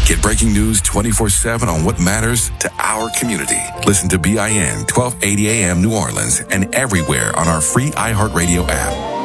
Get breaking news 24/7 on what matters to our community. Listen to BIN 1280 AM New Orleans and everywhere on our free iHeartRadio app.